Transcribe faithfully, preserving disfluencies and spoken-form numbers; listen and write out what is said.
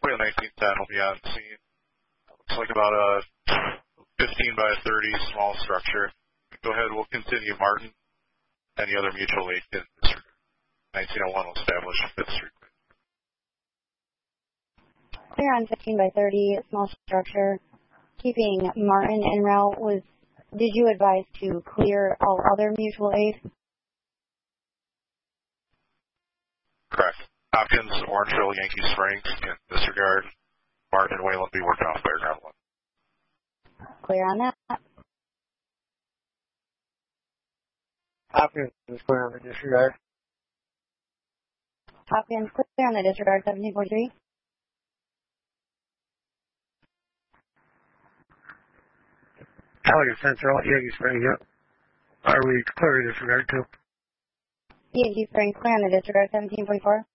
Whale nineteen ten will be on scene. Looks like about a fifteen by thirty small structure. Go ahead, we'll continue, Martin. Any other mutual aid in disregard. nineteen oh one will establish Fifth Street. Clear on fifteen by thirty, small structure. Keeping Martin en route, was, did you advise to clear all other mutual aid? Correct. Hopkins, Orangeville, Yankee Springs, in disregard. Martin and Wayland be working off Fairground one. Clear on that. Hopkins is clear on the disregard. Hopkins, clear on the disregard, seventeen forty-three. Allegan Central, Yankee Springs, yep. Are we clear in disregard too? Yankee Springs, clear on the disregard, seventeen forty-four.